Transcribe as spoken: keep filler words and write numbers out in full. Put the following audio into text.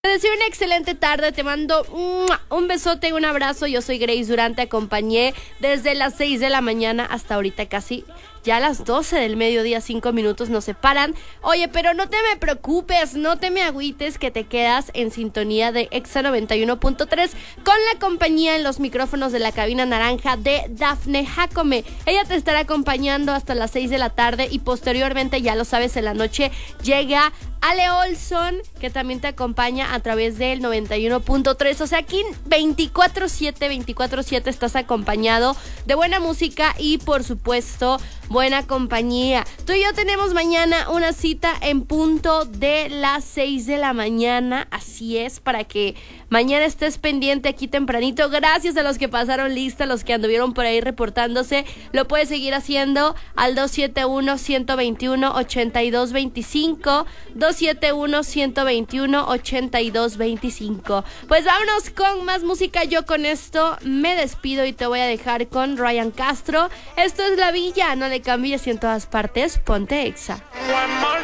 Te deseo una excelente tarde, te mando un besote y un abrazo. Yo soy Grace Durán, te acompañé desde las seis de la mañana hasta ahorita casi ya a las doce del mediodía, cinco minutos nos separan. Oye, pero no te me preocupes, no te me agüites, que te quedas en sintonía de Exa noventa y uno punto tres con la compañía en los micrófonos de la cabina naranja de Dafne Jacome. Ella te estará acompañando hasta las seis de la tarde y posteriormente, ya lo sabes, en la noche llega Ale Olson, que también te acompaña a través del noventa y uno punto tres. O sea, aquí veinticuatro siete, veinticuatro siete estás acompañado de buena música y, por supuesto, buena compañía. Tú y yo tenemos mañana una cita en punto de las seis de la mañana. Así es, para que mañana estés pendiente aquí tempranito. Gracias a los que pasaron lista, los que anduvieron por ahí reportándose. Lo puedes seguir haciendo al dos siete uno, uno dos uno, ocho dos dos cinco. dos siete uno, uno dos uno, ocho dos dos cinco. Pues vámonos con más música. Yo con esto me despido y te voy a dejar con Ryan Castro. Esto es La Villa, no le cambies y en todas partes ponte Exa.